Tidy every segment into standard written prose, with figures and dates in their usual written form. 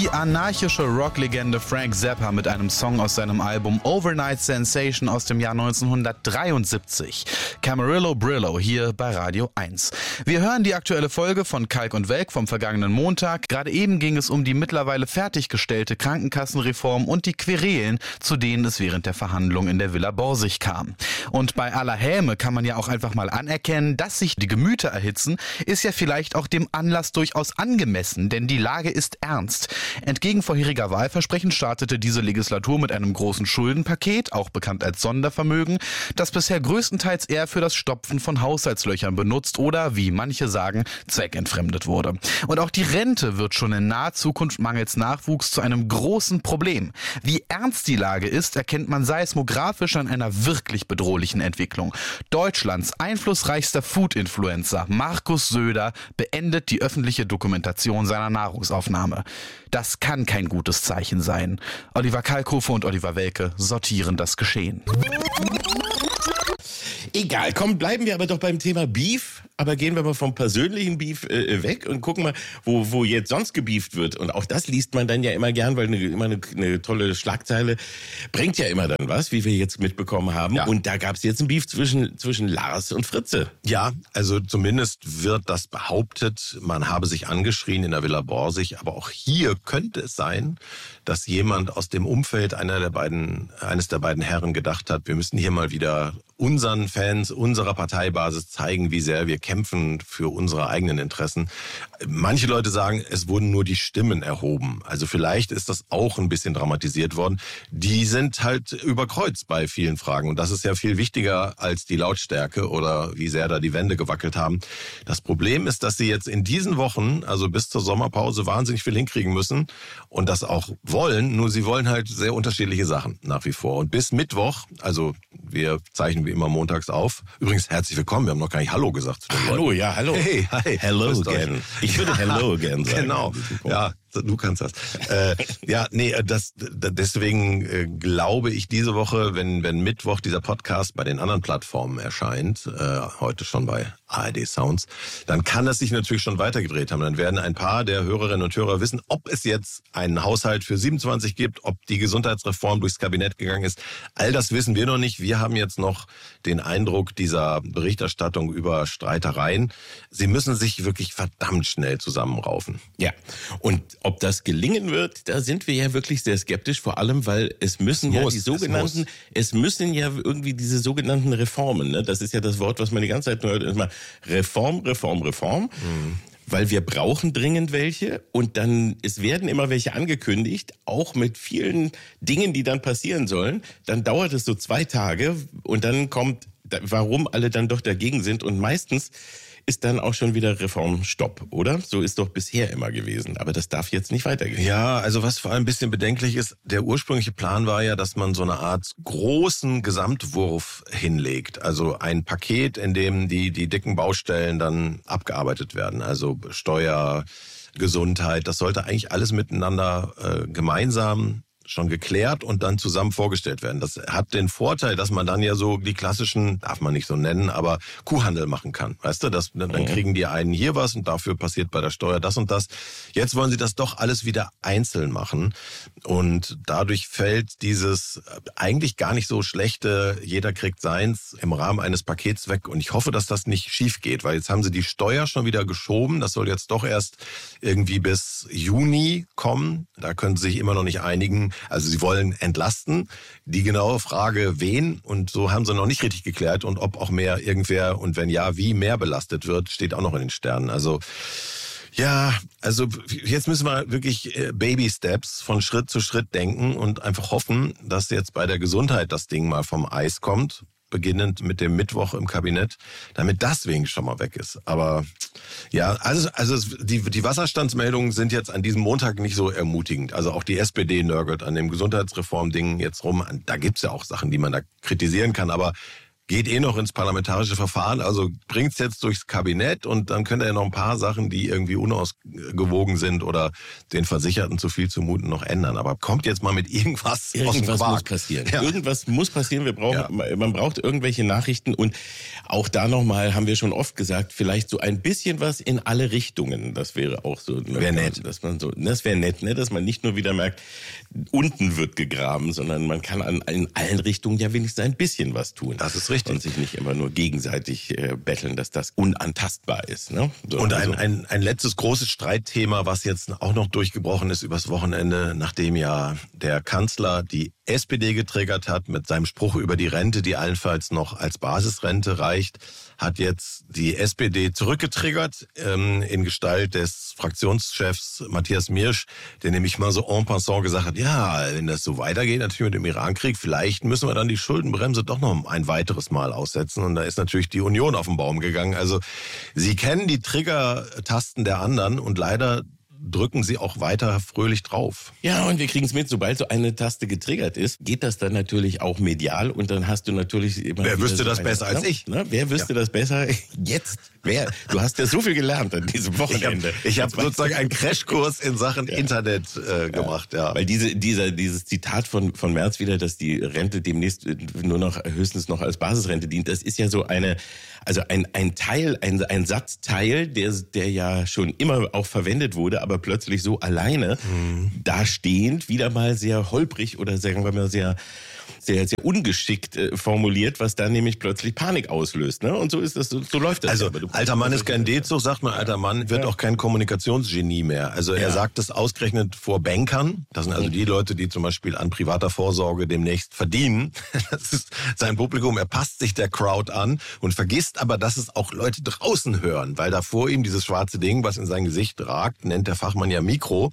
Die anarchische Rocklegende Frank Zappa mit einem Song aus seinem Album Overnight Sensation aus dem Jahr 1973. Camarillo Brillo hier bei Radio 1. Wir hören die aktuelle Folge von Kalk und Welk vom vergangenen Montag. Gerade eben ging es um die mittlerweile fertiggestellte Krankenkassenreform und die Querelen, zu denen es während der Verhandlungen in der Villa Borsig kam. Und bei aller Häme kann man ja auch einfach mal anerkennen, dass sich die Gemüter erhitzen, ist ja vielleicht auch dem Anlass durchaus angemessen, denn die Lage ist ernst. Entgegen vorheriger Wahlversprechen startete diese Legislatur mit einem großen Schuldenpaket, auch bekannt als Sondervermögen, das bisher größtenteils eher für das Stopfen von Haushaltslöchern benutzt oder, wie manche sagen, zweckentfremdet wurde. Und auch die Rente wird schon in naher Zukunft mangels Nachwuchs zu einem großen Problem. Wie ernst die Lage ist, erkennt man seismografisch an einer wirklich bedrohlichen Entwicklung. Deutschlands einflussreichster Food-Influencer Markus Söder beendet die öffentliche Dokumentation seiner Nahrungsaufnahme. Das kann kein gutes Zeichen sein. Oliver Kalkofe und Oliver Welke sortieren das Geschehen. Egal, komm, bleiben wir aber doch beim Thema Beef, aber gehen wir mal vom persönlichen Beef weg und gucken mal, wo jetzt sonst gebieft wird. Und auch das liest man dann ja immer gern, weil immer eine tolle Schlagzeile bringt ja immer dann was, wie wir jetzt mitbekommen haben. Ja. Und da gab es jetzt ein Beef zwischen Lars und Fritze. Ja, also zumindest wird das behauptet, man habe sich angeschrien in der Villa Borsig. Aber auch hier könnte es sein, dass jemand aus dem Umfeld eines der beiden Herren gedacht hat, wir müssen hier mal wieder unseren Fans, unserer Parteibasis zeigen, wie sehr wir kämpfen für unsere eigenen Interessen. Manche Leute sagen, es wurden nur die Stimmen erhoben. Also vielleicht ist das auch ein bisschen dramatisiert worden. Die sind halt überkreuzt bei vielen Fragen. Und das ist ja viel wichtiger als die Lautstärke oder wie sehr da die Wände gewackelt haben. Das Problem ist, dass sie jetzt in diesen Wochen, also bis zur Sommerpause, wahnsinnig viel hinkriegen müssen und das auch wollen. Nur sie wollen halt sehr unterschiedliche Sachen nach wie vor. Und bis Mittwoch, also wir zeichnen wie immer montags auf. Übrigens, herzlich willkommen. Wir haben noch gar nicht Hallo gesagt zu den Leuten. Hallo, ja, hallo. Hey, hi. Hello again. Ich würde Hello again sagen. Genau, ja, du kannst das. Deswegen glaube ich diese Woche, wenn Mittwoch dieser Podcast bei den anderen Plattformen erscheint, heute schon bei ARD Sounds, dann kann das sich natürlich schon weitergedreht haben. Dann werden ein paar der Hörerinnen und Hörer wissen, ob es jetzt einen Haushalt für 27 gibt, ob die Gesundheitsreform durchs Kabinett gegangen ist. All das wissen wir noch nicht. Wir haben jetzt noch den Eindruck dieser Berichterstattung über Streitereien. Sie müssen sich wirklich verdammt schnell zusammenraufen. Ja, und ob das gelingen wird, da sind wir ja wirklich sehr skeptisch, vor allem, weil es müssen ja irgendwie diese sogenannten Reformen, ne? Das ist ja das Wort, was man die ganze Zeit nur hört, immer Reform. Weil wir brauchen dringend welche und es werden immer welche angekündigt, auch mit vielen Dingen, die dann passieren sollen. Dann dauert es so 2 Tage und dann kommt, warum alle dann doch dagegen sind und meistens ist dann auch schon wieder Reformstopp, oder? So ist doch bisher immer gewesen. Aber das darf jetzt nicht weitergehen. Ja, also was vor allem ein bisschen bedenklich ist, der ursprüngliche Plan war ja, dass man so eine Art großen Gesamtwurf hinlegt. Also ein Paket, in dem die dicken Baustellen dann abgearbeitet werden. Also Steuer, Gesundheit, das sollte eigentlich alles miteinander gemeinsam schon geklärt und dann zusammen vorgestellt werden. Das hat den Vorteil, dass man dann ja so die klassischen, darf man nicht so nennen, aber Kuhhandel machen kann. Weißt du, dann kriegen die einen hier was und dafür passiert bei der Steuer das und das. Jetzt wollen sie das doch alles wieder einzeln machen und dadurch fällt dieses eigentlich gar nicht so schlechte, jeder kriegt seins im Rahmen eines Pakets weg und ich hoffe, dass das nicht schief geht, weil jetzt haben sie die Steuer schon wieder geschoben. Das soll jetzt doch erst irgendwie bis Juni kommen. Da können sie sich immer noch nicht einigen. Also sie wollen entlasten. Die genaue Frage, wen, und so haben sie noch nicht richtig geklärt. Und ob auch mehr irgendwer und wenn ja, wie mehr belastet wird, steht auch noch in den Sternen. Also ja, also jetzt müssen wir wirklich Baby-Steps von Schritt zu Schritt denken und einfach hoffen, dass jetzt bei der Gesundheit das Ding mal vom Eis kommt. Beginnend mit dem Mittwoch im Kabinett, damit das wenigstens schon mal weg ist. Aber ja, also die Wasserstandsmeldungen sind jetzt an diesem Montag nicht so ermutigend. Also auch die SPD nörgelt an dem Gesundheitsreform-Ding jetzt rum. Da gibt's ja auch Sachen, die man da kritisieren kann, aber geht noch ins parlamentarische Verfahren, also bringt's jetzt durchs Kabinett und dann könnte er noch ein paar Sachen, die irgendwie unausgewogen sind oder den Versicherten zu viel zumuten, noch ändern. Aber kommt jetzt mal mit irgendwas aus dem Irgendwas Quark. muss passieren. Ja. Irgendwas muss passieren. Man braucht irgendwelche Nachrichten und auch da nochmal haben wir schon oft gesagt, vielleicht so ein bisschen was in alle Richtungen. Das wäre auch so. Wäre nett. Das wäre nett, ne? Dass man nicht nur wieder merkt, unten wird gegraben, sondern man kann in allen Richtungen ja wenigstens ein bisschen was tun. Das ist richtig. Und sich nicht immer nur gegenseitig betteln, dass das unantastbar ist. Ne? So, Und also. ein letztes großes Streitthema, was jetzt auch noch durchgebrochen ist übers Wochenende, nachdem ja der Kanzler die SPD getriggert hat mit seinem Spruch über die Rente, die allenfalls noch als Basisrente reicht, hat jetzt die SPD zurückgetriggert in Gestalt des Fraktionschefs Matthias Mirsch, der nämlich mal so en passant gesagt hat, ja, wenn das so weitergeht, natürlich mit dem Irankrieg, vielleicht müssen wir dann die Schuldenbremse doch noch ein weiteres Mal aussetzen. Und da ist natürlich die Union auf den Baum gegangen. Also Sie kennen die Trigger-Tasten der anderen und leider drücken sie auch weiter fröhlich drauf. Ja, und wir kriegen es mit, sobald so eine Taste getriggert ist, geht das dann natürlich auch medial und dann hast du natürlich immer... Wer wüsste das besser als ich? Ne? Wer wüsste das besser jetzt? Du hast ja so viel gelernt an diesem Wochenende. Ich hab sozusagen einen Crashkurs in Sachen Internet gemacht. Ja. Weil dieses Zitat von Merz wieder, dass die Rente demnächst nur noch höchstens noch als Basisrente dient, das ist ja so ein Satzteil, der ja schon immer auch verwendet wurde, aber plötzlich so alleine dastehend wieder mal sehr holprig oder sagen wir mal sehr ungeschickt formuliert, was dann nämlich plötzlich Panik auslöst. Ne? Und so ist das, so läuft das. Also alter Mann ist kein D-Zug, sagt man, alter Mann wird auch kein Kommunikationsgenie mehr. Also er sagt es ausgerechnet vor Bankern. Das sind also die Leute, die zum Beispiel an privater Vorsorge demnächst verdienen. Das ist sein Publikum. Er passt sich der Crowd an und vergisst aber, dass es auch Leute draußen hören, weil da vor ihm dieses schwarze Ding, was in sein Gesicht ragt, nennt der Fachmann ja Mikro.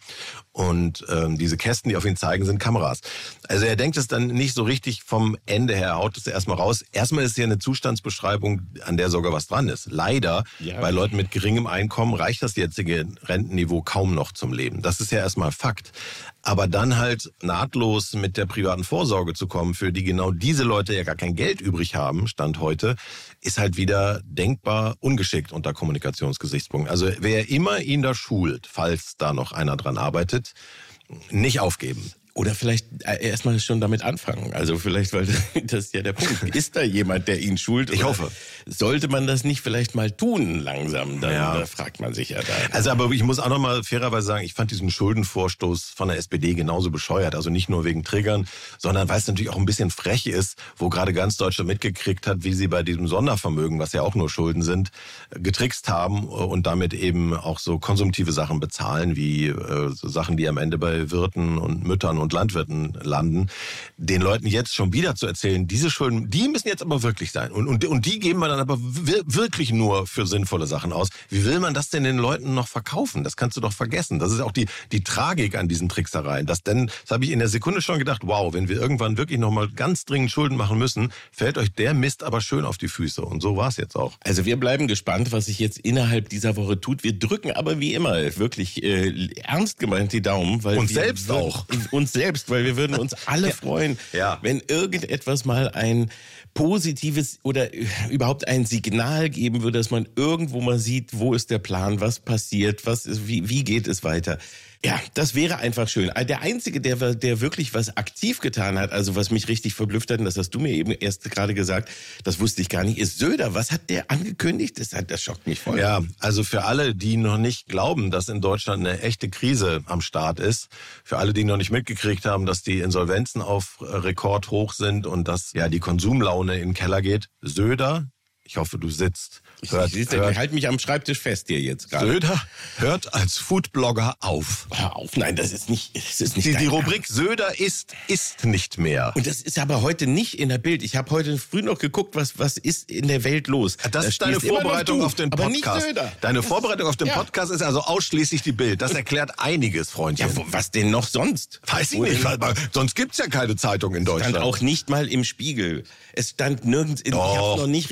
Und diese Kästen, die auf ihn zeigen, sind Kameras. Also er denkt es dann nicht so richtig vom Ende her, haut es erstmal raus. Erstmal ist es ja eine Zustandsbeschreibung, an der sogar was dran ist. Leider, bei Leuten mit geringem Einkommen reicht das jetzige Rentenniveau kaum noch zum Leben. Das ist ja erstmal Fakt. Aber dann halt nahtlos mit der privaten Vorsorge zu kommen, für die genau diese Leute ja gar kein Geld übrig haben, Stand heute, ist halt wieder denkbar ungeschickt unter Kommunikationsgesichtspunkten. Also wer immer ihn da schult, falls da noch einer dran arbeitet, nicht aufgeben. Oder vielleicht erstmal schon damit anfangen. Also vielleicht, weil das ist ja der Punkt. Ist da jemand, der ihn schult? Ich hoffe. Sollte man das nicht vielleicht mal tun langsam? Dann da fragt man sich ja da. Also aber ich muss auch noch mal fairerweise sagen, ich fand diesen Schuldenvorstoß von der SPD genauso bescheuert. Also nicht nur wegen Triggern, sondern weil es natürlich auch ein bisschen frech ist, wo gerade ganz Deutschland mitgekriegt hat, wie sie bei diesem Sondervermögen, was ja auch nur Schulden sind, getrickst haben und damit eben auch so konsumtive Sachen bezahlen, wie so Sachen, die am Ende bei Wirten und Müttern und Landwirten landen, den Leuten jetzt schon wieder zu erzählen, diese Schulden, die müssen jetzt aber wirklich sein. Und die geben wir dann aber wirklich nur für sinnvolle Sachen aus. Wie will man das denn den Leuten noch verkaufen? Das kannst du doch vergessen. Das ist auch die Tragik an diesen Tricksereien. Das habe ich in der Sekunde schon gedacht, wow, wenn wir irgendwann wirklich nochmal ganz dringend Schulden machen müssen, fällt euch der Mist aber schön auf die Füße. Und so war es jetzt auch. Also wir bleiben gespannt, was sich jetzt innerhalb dieser Woche tut. Wir drücken aber wie immer wirklich ernst gemeint die Daumen. Weil uns selbst auch. Uns selbst, weil wir würden uns alle freuen, wenn irgendetwas mal ein positives oder überhaupt ein Signal geben würde, dass man irgendwo mal sieht, wo ist der Plan, was passiert, wie geht es weiter. Ja, das wäre einfach schön. Der Einzige, der wirklich was aktiv getan hat, also was mich richtig verblüfft hat, und das hast du mir eben erst gerade gesagt, das wusste ich gar nicht, ist Söder. Was hat der angekündigt? Das schockt mich voll. Ja, also für alle, die noch nicht glauben, dass in Deutschland eine echte Krise am Start ist, für alle, die noch nicht mitgekriegt haben, dass die Insolvenzen auf Rekord hoch sind und dass die Konsumlaune in den Keller geht, Söder, ich hoffe, du sitzt. Ich halte mich am Schreibtisch fest hier jetzt gerade. Söder hört als Foodblogger auf. Hör auf, nein, das ist nicht die Rubrik Söder ist nicht mehr. Und das ist aber heute nicht in der Bild. Ich habe heute früh noch geguckt, was ist in der Welt los. Das ist deine Vorbereitung auf den Podcast. Aber nicht Söder. Deine Vorbereitung auf den Podcast ist also ausschließlich die Bild. Das erklärt einiges, Freundchen. Ja, was denn noch sonst? Weiß ich nicht, weil sonst gibt's ja keine Zeitung in Deutschland. Stand auch nicht mal im Spiegel. Es stand nirgends, ich habe noch nicht richtig mitbekommen.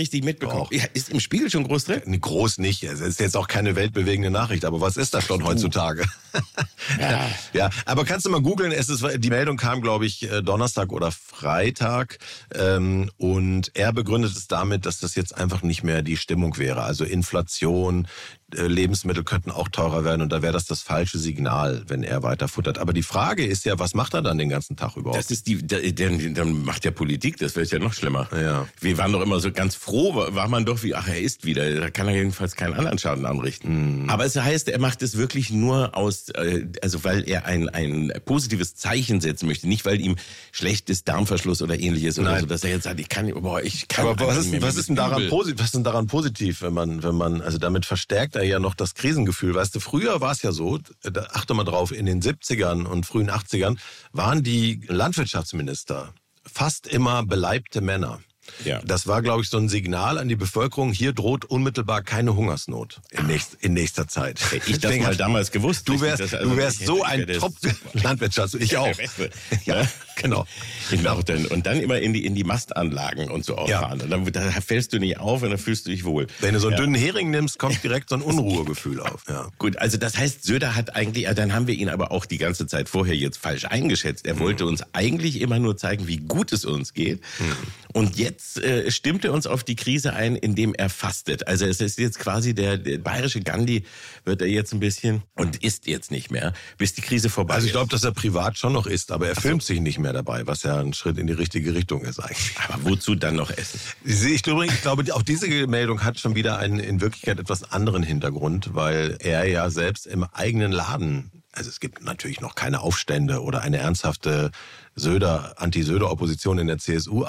mitbekommen. Doch. Ja, ist im Spiegel schon groß drin? Nee, groß nicht. Es ist jetzt auch keine weltbewegende Nachricht, aber was ist das schon heutzutage? Ja, aber kannst du mal googeln, die Meldung kam, glaube ich, Donnerstag oder Freitag, und er begründet es damit, dass das jetzt einfach nicht mehr die Stimmung wäre. Also Inflation, Lebensmittel könnten auch teurer werden und da wäre das falsche Signal, wenn er weiter futtert. Aber die Frage ist ja, was macht er dann den ganzen Tag überhaupt? Das ist dann macht der Politik, das wird ja noch schlimmer. Ja. Wir waren doch immer so ganz froh, war man doch wie, er isst wieder, da kann er jedenfalls keinen anderen Schaden anrichten. Aber es heißt, er macht es wirklich nur also weil er ein positives Zeichen setzen möchte, nicht weil ihm schlecht ist, Darmverschluss oder ähnliches oder so, dass er jetzt sagt, ich kann. Aber was ist denn daran positiv, wenn man, also damit verstärkt er ja noch das Krisengefühl. Weißt du, früher war es ja so, da achte mal drauf, in den 70ern und frühen 80ern waren die Landwirtschaftsminister fast immer beleibte Männer. Ja. Das war, glaube ich, so ein Signal an die Bevölkerung, hier droht unmittelbar keine Hungersnot in nächster Zeit. Hätte ich das mal damals gewusst. Du wärst so ein Top-Landwirtschaft. Ich auch. Ja, genau. Und dann immer in die Mastanlagen und so auffahren. Ja. Und dann fällst du nicht auf und dann fühlst du dich wohl. Wenn du so einen dünnen Hering nimmst, kommt direkt so ein Unruhegefühl auf. Ja. Gut, also das heißt, Söder hat eigentlich, dann haben wir ihn aber auch die ganze Zeit vorher jetzt falsch eingeschätzt. Er wollte uns eigentlich immer nur zeigen, wie gut es uns geht. Und jetzt stimmt er uns auf die Krise ein, indem er fastet. Also es ist jetzt quasi der bayerische Gandhi, wird er jetzt ein bisschen und isst jetzt nicht mehr, bis die Krise vorbei ist. Also ich glaube, dass er privat schon noch isst, aber er filmt sich nicht mehr dabei, was ja ein Schritt in die richtige Richtung ist eigentlich. Aber wozu dann noch essen? Ich glaube, auch diese Meldung hat schon wieder einen in Wirklichkeit etwas anderen Hintergrund, weil er ja selbst im eigenen Laden, also es gibt natürlich noch keine Aufstände oder eine ernsthafte Anti-Söder-Opposition in der CSU,